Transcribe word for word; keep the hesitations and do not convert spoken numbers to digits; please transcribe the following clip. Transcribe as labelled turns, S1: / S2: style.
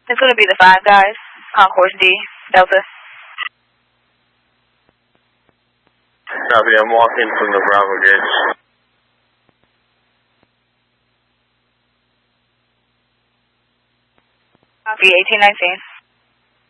S1: It's going to be the five guys, Concourse D, Delta.
S2: Copy, I'm walking from the Bravo gauge.
S1: Copy, eighteen nineteen.